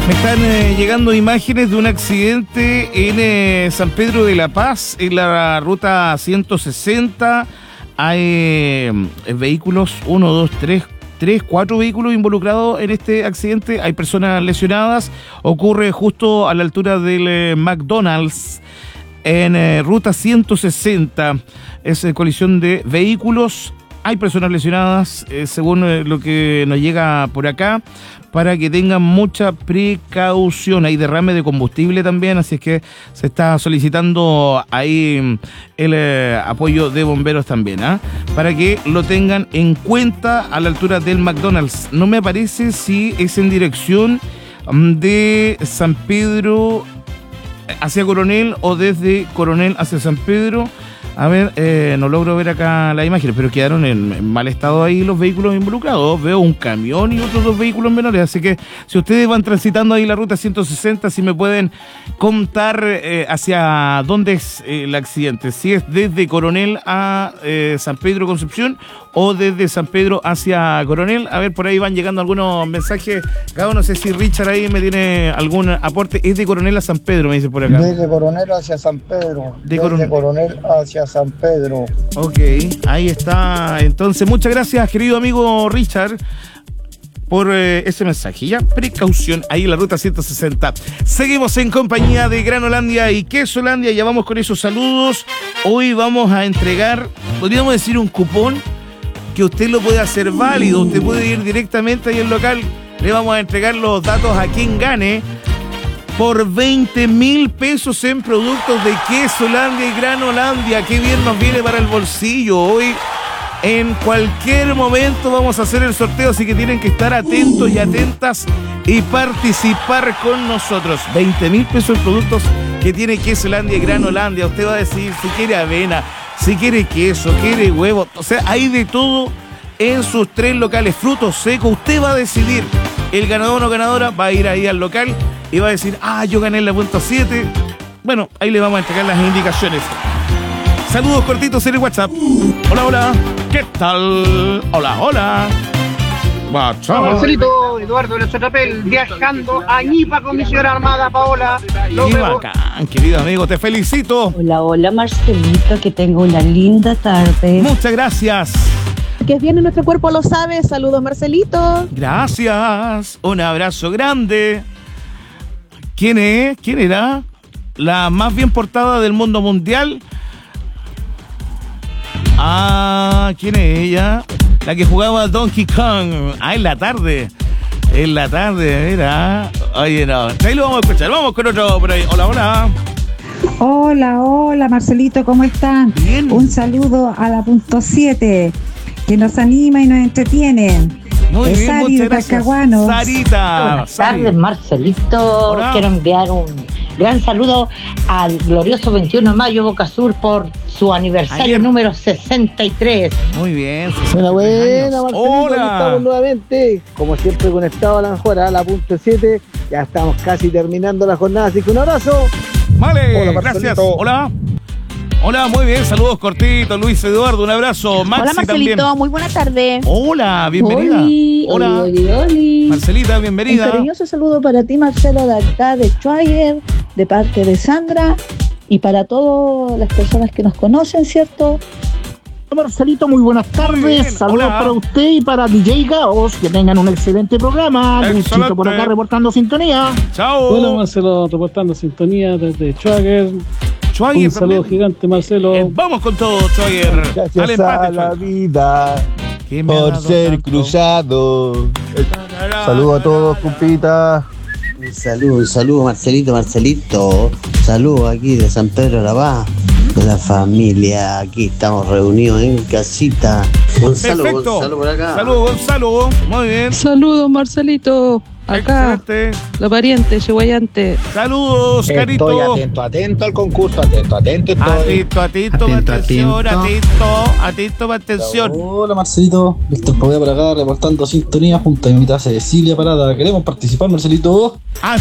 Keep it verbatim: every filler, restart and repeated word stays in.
Me están eh, llegando imágenes de un accidente en eh, San Pedro de la Paz, en la ruta ciento sesenta. Hay eh, vehículos, uno, dos, tres, tres, cuatro vehículos involucrados en este accidente. Hay personas lesionadas. Ocurre justo a la altura del eh, McDonald's en eh, ruta ciento sesenta. Es eh, colisión de vehículos. Hay personas lesionadas, eh, según eh, lo que nos llega por acá, para que tengan mucha precaución. Hay derrame de combustible también, así es que se está solicitando ahí el eh, apoyo de bomberos también, ¿ah? Para que lo tengan en cuenta a la altura del McDonald's. No me aparece si es en dirección de San Pedro hacia Coronel o desde Coronel hacia San Pedro. A ver, eh, no logro ver acá la imagen, pero quedaron en, en mal estado ahí los vehículos involucrados. Veo un camión y otros dos vehículos menores, así que si ustedes van transitando ahí la ruta ciento sesenta, si me pueden contar eh, hacia dónde es eh, el accidente, si es desde Coronel a eh, San Pedro Concepción o desde San Pedro hacia Coronel. A ver, por ahí van llegando algunos mensajes. Cada uno, no sé si Richard ahí me tiene algún aporte. Es de Coronel a San Pedro, me dice por acá. Desde Coronel hacia San Pedro. De desde Coronel. Coronel hacia San Pedro. Ok, ahí está. Entonces, muchas gracias, querido amigo Richard, por eh, ese mensaje. Ya, precaución ahí en la ruta ciento sesenta. Seguimos en compañía de Granolandia y Quesolandia. Ya vamos con esos saludos. Hoy vamos a entregar, podríamos decir, un cupón que usted lo puede hacer válido. Usted puede ir directamente ahí al local. Le vamos a entregar los datos a quien gane por veinte mil pesos en productos de Quesolandia y Granolandia. Qué bien nos viene para el bolsillo. Hoy, en cualquier momento, vamos a hacer el sorteo, así que tienen que estar atentos y atentas y participar con nosotros. veinte mil pesos en productos que tiene Quesolandia y Granolandia. Usted va a decidir si quiere avena, si quiere queso, quiere huevo. O sea, hay de todo en sus tres locales. Frutos secos, usted va a decidir. El ganador o ganadora va a ir ahí al local y va a decir, ah, yo gané en la punta siete. Bueno, ahí le vamos a entregar las indicaciones. Saludos cortitos en el WhatsApp. Hola, hola. ¿Qué tal? Hola, hola. Hola, Marcelito, Eduardo de la Sotrapel, viajando a Ñipa con mi señora Armada Paola. Qué bacán, querido amigo, te felicito. Hola, hola, Marcelito, que tenga una linda tarde. Muchas gracias. Que es bien en nuestro cuerpo, lo sabe. Saludos, Marcelito. Gracias. Un abrazo grande. ¿Quién es? ¿Quién era? La más bien portada del mundo mundial. Ah, ¿quién es ella? La que jugaba Donkey Kong. Ah, en la tarde. En la tarde, mira. Oye, no. Ahí lo vamos a escuchar. Vamos con otro por ahí. Hola, hola. Hola, hola, Marcelito, ¿cómo están? Bien. Un saludo a la punto siete, que nos anima y nos entretiene. Muy es bien, Sari muchas de gracias. Talcahuano. Sarita. Buenas Sari. tardes, Marcelito. Hola. Quiero enviar un gran saludo al glorioso veintiuno de mayo Boca Sur por su aniversario Ayer. número sesenta y tres. Muy bien. Buena, buena, Marcelito. Hola. Aquí estamos nuevamente. Como siempre, conectado a la mejora, a la punto siete. Ya estamos casi terminando la jornada, así que un abrazo. Vale, Hola, gracias. Marcelito. Hola. Hola, muy bien. Saludos cortitos. Luis Eduardo, un abrazo. Maxi Hola, Marcelito. también. Muy buena tarde. Hola, bienvenida. Oli, Hola. oli, oli, oli. Marcelita, Un bienvenida. cariñoso saludo para ti, Marcelo, de acá de Schwager, de parte de Sandra, y para todas las personas que nos conocen, ¿cierto? Marcelito, muy buenas tardes. Muy bien, Saludos hola. para usted y para D J Gaos. Que tengan un excelente programa. Excelente. Luisito por acá reportando sintonía. Chao. Hola Marcelo, reportando sintonía desde Schwager. Schwager Un saludo también. gigante, Marcelo. Eh, vamos con todo, Schwager. Al Gracias empate, a la Schwager. vida ¿Qué me ha por dado ser tanto? cruzado. Saludos a todos, compita. Un saludo, un saludo Marcelito, Marcelito. Saludos aquí de San Pedro de la Paz, de la familia. Aquí estamos reunidos en casita. Gonzalo, Perfecto. Gonzalo por acá. Saludos, Gonzalo. Muy bien. Saludos, Marcelito. Acá, Excelente. la pariente, Cheguayante. Saludos, Carito. Estoy atento, atento al concurso, atento, atento estoy. Atento, atento, Atento, atención, atento. atento, atento, atención. Hola Marcelito, Víctor Poveda por acá reportando sintonía junto a mi invitada Cecilia Parada. ¿Queremos participar, Marcelito?